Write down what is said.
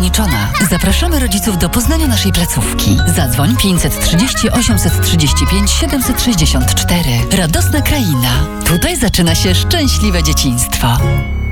ograniczona. Zapraszamy rodziców do poznania naszej placówki. Zadzwoń 530 835 764. Radosna Kraina. Tutaj zaczyna się szczęśliwe dzieciństwo.